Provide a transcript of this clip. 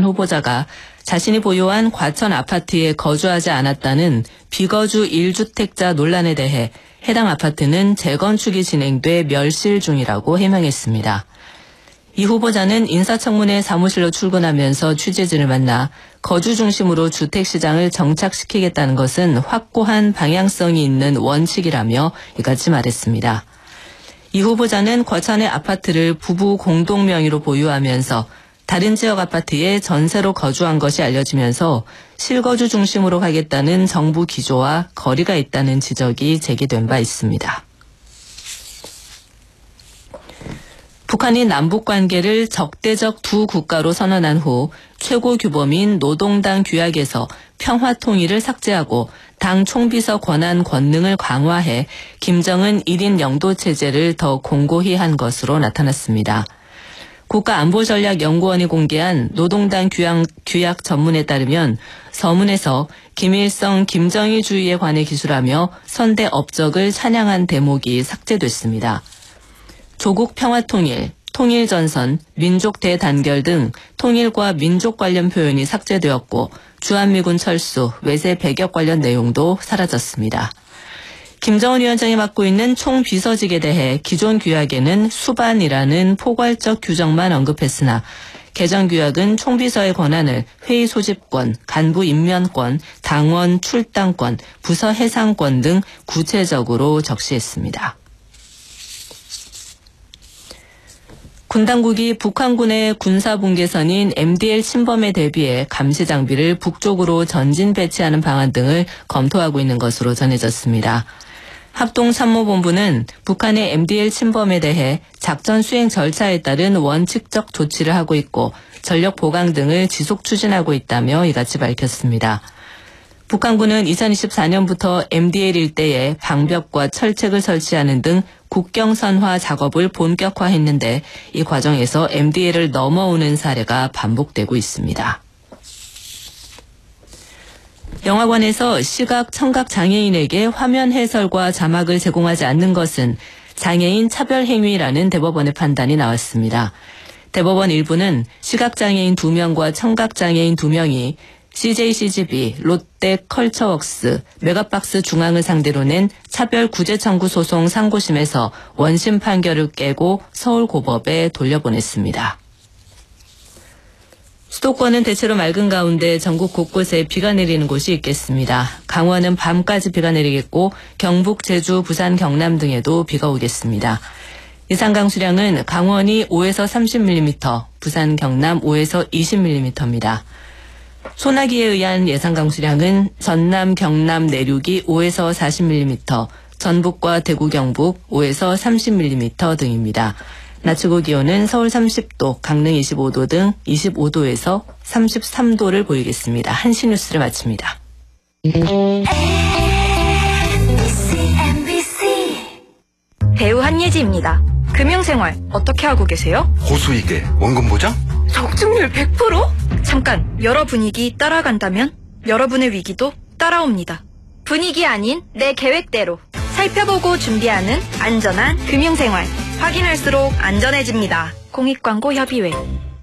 후보자가 자신이 보유한 과천 아파트에 거주하지 않았다는 비거주 1주택자 논란에 대해 해당 아파트는 재건축이 진행돼 멸실 중이라고 해명했습니다. 이 후보자는 인사청문회 사무실로 출근하면서 취재진을 만나 거주 중심으로 주택시장을 정착시키겠다는 것은 확고한 방향성이 있는 원칙이라며 이같이 말했습니다. 이 후보자는 과천의 아파트를 부부 공동 명의로 보유하면서 다른 지역 아파트에 전세로 거주한 것이 알려지면서 실거주 중심으로 가겠다는 정부 기조와 거리가 있다는 지적이 제기된 바 있습니다. 북한이 남북관계를 적대적 두 국가로 선언한 후 최고 규범인 노동당 규약에서 평화통일을 삭제하고 당 총비서 권한 권능을 강화해 김정은 1인 영도체제를 더 공고히 한 것으로 나타났습니다. 국가안보전략연구원이 공개한 노동당 규약 전문에 따르면 서문에서 김일성, 김정일주의에 관해 기술하며 선대 업적을 찬양한 대목이 삭제됐습니다. 조국 평화통일, 통일전선, 민족 대단결 등 통일과 민족 관련 표현이 삭제되었고 주한미군 철수, 외세 배격 관련 내용도 사라졌습니다. 김정은 위원장이 맡고 있는 총비서직에 대해 기존 규약에는 수반이라는 포괄적 규정만 언급했으나 개정 규약은 총비서의 권한을 회의 소집권, 간부 임면권, 당원 출당권, 부서 해상권 등 구체적으로 적시했습니다. 군 당국이 북한군의 군사분계선인 MDL 침범에 대비해 감시 장비를 북쪽으로 전진 배치하는 방안 등을 검토하고 있는 것으로 전해졌습니다. 합동参谋본부는 북한의 MDL 침범에 대해 작전 수행 절차에 따른 원칙적 조치를 하고 있고 전력 보강 등을 지속 추진하고 있다며 이같이 밝혔습니다. 북한군은 2024년부터 MDL 일대에 방벽과 철책을 설치하는 등 국경선화 작업을 본격화했는데 이 과정에서 MDL을 넘어오는 사례가 반복되고 있습니다. 영화관에서 시각, 청각 장애인에게 화면 해설과 자막을 제공하지 않는 것은 장애인 차별 행위라는 대법원의 판단이 나왔습니다. 대법원 일부는 시각장애인 2명과 청각장애인 2명이 CJCGV, 롯데 컬처웍스, 메가박스 중앙을 상대로 낸 차별 구제 청구 소송 상고심에서 원심 판결을 깨고 서울고법에 돌려보냈습니다. 수도권은 대체로 맑은 가운데 전국 곳곳에 비가 내리는 곳이 있겠습니다. 강원은 밤까지 비가 내리겠고 경북, 제주, 부산, 경남 등에도 비가 오겠습니다. 예상 강수량은 강원이 5에서 30mm, 부산, 경남 5에서 20mm입니다. 소나기에 의한 예상 강수량은 전남, 경남 내륙이 5에서 40mm, 전북과 대구, 경북 5에서 30mm 등입니다. 낮 최고 기온은 서울 30도, 강릉 25도 등 25도에서 33도를 보이겠습니다. 한시 뉴스를 마칩니다. 배우 한예지입니다. 금융생활 어떻게 하고 계세요? 고수익에 원금 보장? 적중률 100%? 잠깐, 여러 분위기 따라간다면 여러분의 위기도 따라옵니다. 분위기 아닌 내 계획대로 살펴보고 준비하는 안전한 금융생활. 확인할수록 안전해집니다. 공익광고협의회.